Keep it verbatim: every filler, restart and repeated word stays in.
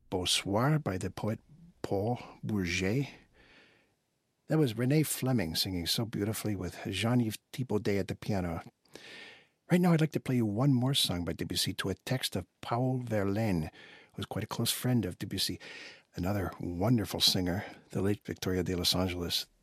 Beau Soir by the poet Paul Bourget. That was Renee Fleming singing so beautifully with Jean-Yves Thibaudet at the piano. Right now I'd like to play you one more song by Debussy to a text of Paul Verlaine, who was quite a close friend of Debussy. Another wonderful singer, the late Victoria de Los Angeles.